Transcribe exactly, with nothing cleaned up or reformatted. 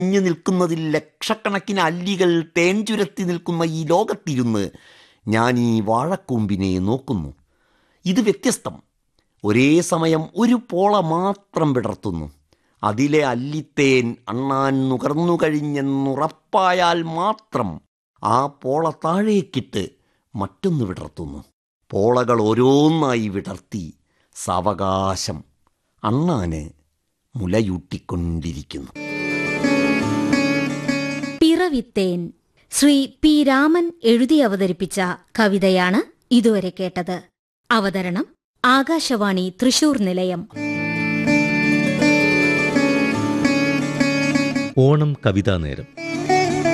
ഞ്ഞു നിൽക്കുന്നതിൽ ലക്ഷക്കണക്കിന് അല്ലികൾ തേൻ ചുരത്തി നിൽക്കുന്ന ഈ ലോകത്തിരുന്ന് ഞാൻ ഈ വാഴക്കൂമ്പിനെ നോക്കുന്നു. ഇത് വ്യത്യസ്തം. ഒരേ സമയം ഒരു പോള മാത്രം വിടർത്തുന്നു. അതിലെ അല്ലിത്തേൻ അണ്ണാൻ നുകർന്നു കഴിഞ്ഞെന്നുറപ്പായാൽ മാത്രം ആ പോള താഴേക്കിട്ട് മറ്റൊന്ന് വിടർത്തുന്നു. പോളകൾ ഓരോന്നായി വിടർത്തി സാവകാശം അണ്ണാന് മുലയൂട്ടിക്കൊണ്ടിരിക്കുന്നു. പിറവിത്തേൻ ശ്രീ പി രാമൻ എഴുതി അവതരിപ്പിച്ച കവിതയാണ് ഇതുവരെ കേട്ടത്. അവതരണം ആകാശവാണി തൃശൂർ നിലയം. ഓണം കവിതാ നേരം.